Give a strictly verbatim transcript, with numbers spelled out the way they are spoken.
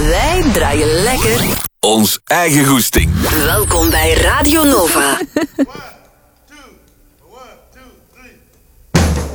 Wij draaien lekker ons eigen goesting. Welkom bij Radio Nova.